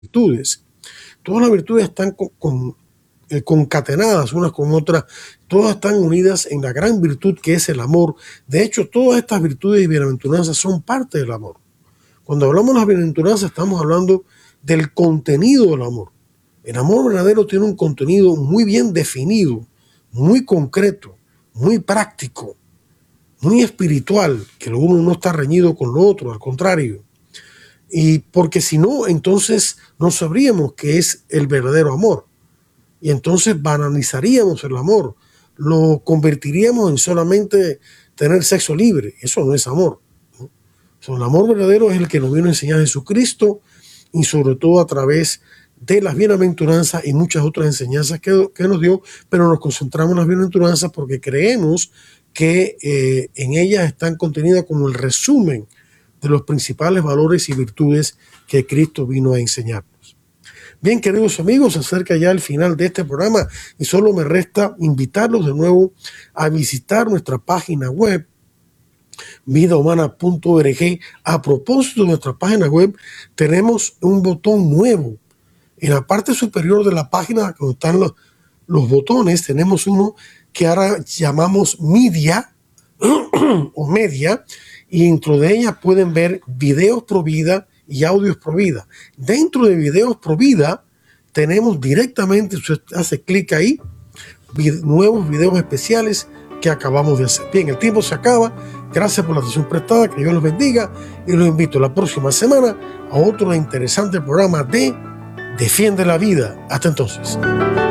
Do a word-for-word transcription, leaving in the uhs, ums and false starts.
virtudes. Todas las virtudes están con, con, eh, concatenadas unas con otras, todas están unidas en la gran virtud que es el amor. De hecho, todas estas virtudes y bienaventuranzas son parte del amor. Cuando hablamos de las bienaventuranzas estamos hablando del contenido del amor. El amor verdadero tiene un contenido muy bien definido, muy concreto, muy práctico, muy espiritual, que lo uno no está reñido con lo otro, al contrario. Y porque si no, entonces no sabríamos qué es el verdadero amor. Y entonces banalizaríamos el amor, lo convertiríamos en solamente tener sexo libre. Eso no es amor, ¿no? O sea, el amor verdadero es el que nos vino a enseñar Jesucristo, y sobre todo a través de las bienaventuranzas y muchas otras enseñanzas que, que nos dio, pero nos concentramos en las bienaventuranzas porque creemos que eh, en ellas están contenidas como el resumen de los principales valores y virtudes que Cristo vino a enseñarnos. Bien, queridos amigos, se acerca ya el final de este programa y solo me resta invitarlos de nuevo a visitar nuestra página web, vida humana punto org. A propósito de nuestra página web, tenemos un botón nuevo. En la parte superior de la página, donde están los, los botones, tenemos uno que ahora llamamos Media o Media, y dentro de ella pueden ver videos pro vida y audios pro vida. Dentro de videos pro vida tenemos directamente, usted hace clic ahí, vid- nuevos videos especiales que acabamos de hacer. Bien, el tiempo se acaba. Gracias por la atención prestada, que Dios los bendiga, y los invito la próxima semana a otro interesante programa de Defiende la Vida. Hasta entonces.